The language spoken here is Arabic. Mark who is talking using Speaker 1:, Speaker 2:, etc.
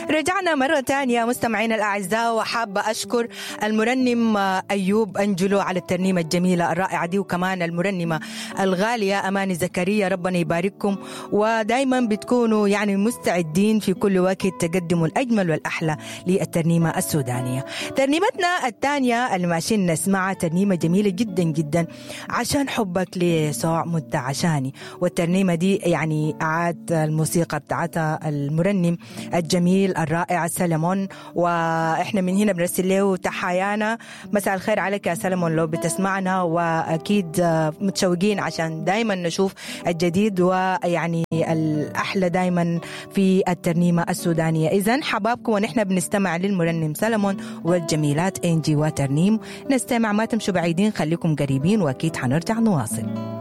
Speaker 1: رجعنا مرة تانية مستمعينا الأعزاء، وحابة أشكر المرنم أيوب أنجلو على الترنيمة الجميلة الرائعة دي، وكمان المرنمة الغالية أماني زكريا. ربنا يبارككم، ودايما بتكونوا يعني مستعدين في كل وقت تقدموا الأجمل والأحلى للترنيمة السودانية. ترنيمتنا الثانية اللي ماشيين نسمعها ترنيمة جميلة جدا جدا، عشان حبك ليسوع مت عشاني. والترنيمة دي يعني أعاد الموسيقى بتاعتها المرنم الجميل الرائع سلمون، وإحنا من هنا بنرسل له تحيانا. مساء الخير عليك يا سلمون لو بتسمعنا، وأكيد متشوقين عشان دايما نشوف الجديد ويعني الأحلى دايما في الترنيمة السودانية. إذن حبابكم ونحن بنستمع للمرنم سلمون والجميلات إنجي وترنيم. نستمع، ما تمشوا بعيدين، خليكم قريبين وأكيد حنرجع نواصل.